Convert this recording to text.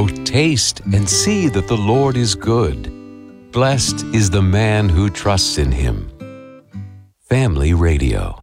Oh, taste and see that the Lord is good. Blessed is the man who trusts in him. Family Radio.